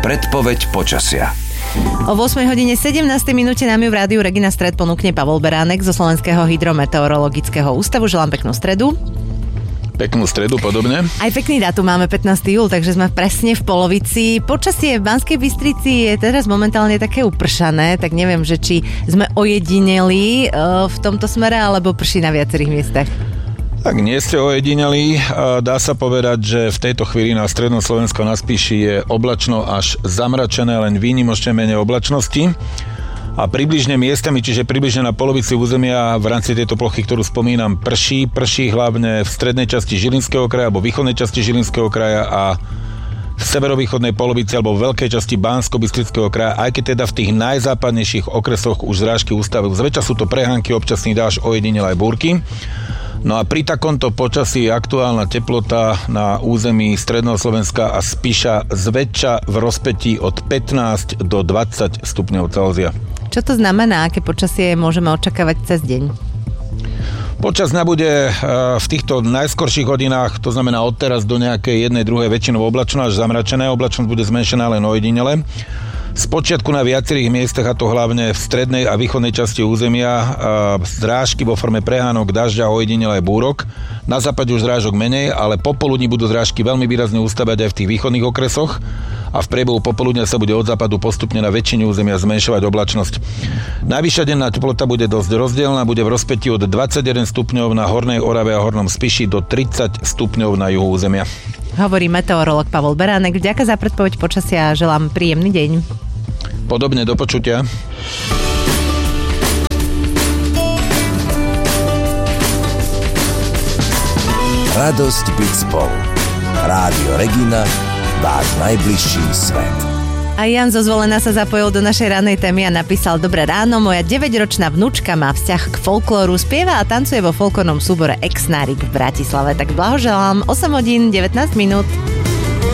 Predpoveď počasia. O 8:17 minúte nám ju v rádiu Regina Stred ponúkne Pavol Beránek zo Slovenského hydrometeorologického ústavu. Želám peknú stredu. Peknú stredu, podobne. Aj pekný dátum máme 15. júl, takže sme presne v polovici. Počasie v Banskej Bystrici je teraz momentálne také upršané, tak neviem, že či sme ojedineli v tomto smere, alebo prší na viacerých miestach. Tak nie ste ojedineli. Dá sa povedať, že v tejto chvíli na strednom Slovensku na Spíši je oblačno až zamračené, len výnimočne menej oblačnosti. A približne miestami, čiže približne na polovici územia v rámci tejto plochy, ktorú spomínam, prší hlavne v strednej časti Žilinského kraja alebo východnej časti Žilinského kraja a v severovýchodnej polovici alebo v veľkej časti Banskobystrického kraja, aj keď teda v tých najzápadnejších okresoch už zrážky ustavujú. Zväčša sú to prehánky, občasný dážď, ojedinele aj búrky. No a pri takomto počasí aktuálna teplota na území stredného Slovenska a Spiša zväčša v rozpätí od 15 do 20 stupňov Celzia. Čo to znamená? Aké počasie môžeme očakávať cez deň? Počas dňa bude v týchto najskorších hodinách, to znamená od teraz do nejakej jednej, druhej väčšinou oblačno až zamračené. Oblačnosť bude zmenšená len ojedinele. Spočiatku na viacerých miestach, a to hlavne v strednej a východnej časti územia, zrážky vo forme prehánok, dažďa, ojedinele aj búrok. Na západe už zrážok menej, ale popoludní budú zrážky veľmi výrazne ustavať aj v tých východných okresoch a v priebehu popoludnia sa bude od západu postupne na väčšine územia zmenšovať oblačnosť. Najvyššia denná teplota bude dosť rozdielna, bude v rozpätí od 21 stupňov na Hornej Orave a Hornom Spiši do 30 stupňov na juhu územia. Hovorí meteorológ Pavol Beránek. Vďaka za predpoveď počasia a želám príjemný deň. Podobne, do počutia. Radosť byť spolu. Rádio Regina, váš najbližší svet. A Jan zo Zvolena sa zapojil do našej ranej témy a napísal: Dobré ráno, moja 9-ročná vnúčka má vzťah k folklóru, spieva a tancuje vo folklórnom súbore Exnárik v Bratislave. Tak blahoželám, 8:19.